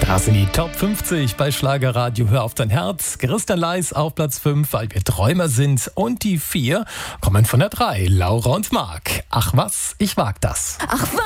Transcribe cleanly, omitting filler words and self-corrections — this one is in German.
Das sind die Top 50 bei Schlagerradio. Hör auf dein Herz. Christian Leis auf Platz 5, weil wir Träumer sind. Und die 4 kommen von der 3, Laura und Marc. Ach was, ich wag das. Ach was.